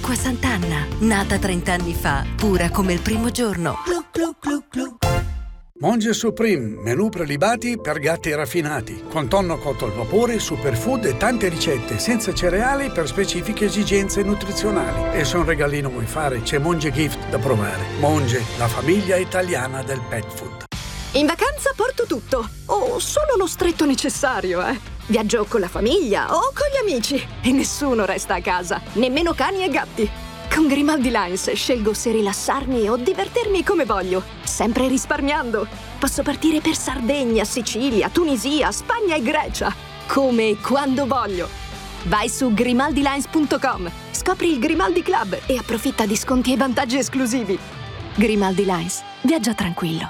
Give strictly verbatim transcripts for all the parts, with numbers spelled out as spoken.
Acqua Sant'Anna, nata trenta anni fa, pura come il primo giorno. Glu, glu, glu, glu. Monge Supreme, menù prelibati per gatti raffinati, con tonno cotto al vapore, superfood e tante ricette, senza cereali per specifiche esigenze nutrizionali. E se un regalino vuoi fare, c'è Monge Gift da provare. Monge, la famiglia italiana del pet food. In vacanza porto tutto, o solo lo stretto necessario, eh. Viaggio con la famiglia o con gli amici e nessuno resta a casa, nemmeno cani e gatti. Con Grimaldi Lines scelgo se rilassarmi o divertirmi come voglio, sempre risparmiando. Posso partire per Sardegna, Sicilia, Tunisia, Spagna e Grecia, come e quando voglio. Vai su grimaldi lines punto com, scopri il Grimaldi Club e approfitta di sconti e vantaggi esclusivi. Grimaldi Lines, viaggia tranquillo.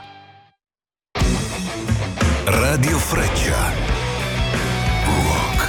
Radio Freccia. Rock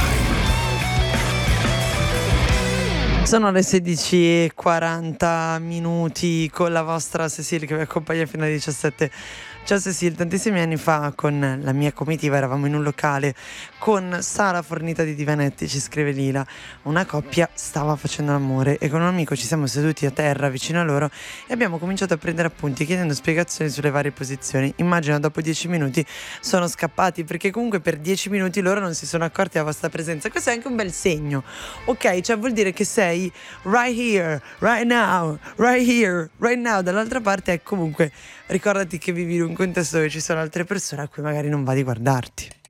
Time. Sono le sedici e quaranta minuti con la vostra Cecile che vi accompagna fino alle diciassette. Ciao Cecile, tantissimi anni fa con la mia comitiva eravamo in un locale con Sara Fornita di Divanetti, ci scrive Lila. Una coppia stava facendo l'amore e con un amico ci siamo seduti a terra vicino a loro e abbiamo cominciato a prendere appunti chiedendo spiegazioni sulle varie posizioni. Immagino dopo dieci minuti sono scappati perché comunque per dieci minuti loro non si sono accorti della vostra presenza. Questo è anche un bel segno, ok? Cioè vuol dire che sei right here, right now, right here, right now. Dall'altra parte è comunque ricordati che vivi in un contesto dove ci sono altre persone a cui magari non va di guardarti.